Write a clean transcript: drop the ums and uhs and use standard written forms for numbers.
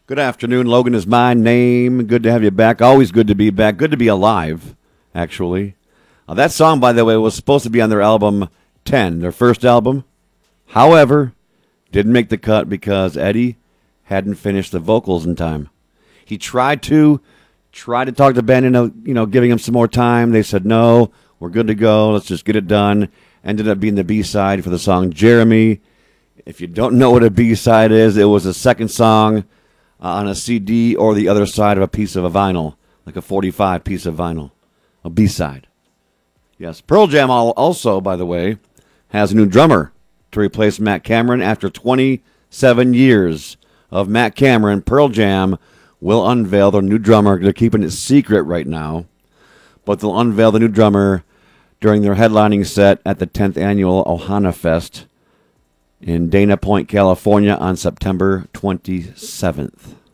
Good afternoon. Logan is my name. Good to have you back. Always good to be back. Good to be alive, actually. That song, by the way, was supposed to be on their album 10, their first album. However, didn't make the cut because Eddie hadn't finished the vocals in time. He tried to talk the band into, giving him some more time. They said, no, we're good to go. Let's just get it done. Ended up being the B-side for the song Jeremy. If you don't know what a B-side is, it was the second song on a CD or the other side of a piece of a vinyl, like a 45 piece of vinyl, a B-side. Yes, Pearl Jam also, by the way, has a new drummer to replace Matt Cameron. After 27 years of Matt Cameron, Pearl Jam will unveil their new drummer. They're keeping it secret right now, but they'll unveil the new drummer during their headlining set at the 10th annual Ohana Fest in Dana Point, California on September 27th.